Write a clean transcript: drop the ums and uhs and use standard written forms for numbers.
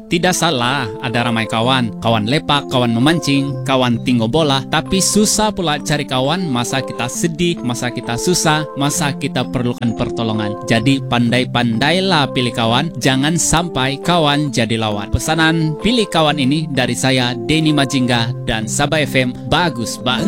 Tidak salah ada ramai kawan, kawan lepak, kawan memancing, kawan tinggo bola, tapi susah pula cari kawan masa kita sedih, masa kita susah, masa kita perlukan pertolongan. Jadi pandai-pandailah pilih kawan, jangan sampai kawan jadi lawan. Pesanan pilih kawan ini dari saya, Denny Majingga dan Sabah FM, bagus banget.